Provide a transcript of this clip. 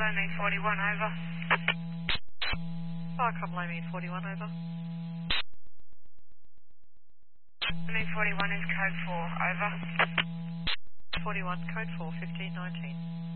Lomé 41, over. Viacom Lomé 41, over. Lomé 41 is code 4, over. 41, code 4, 1519.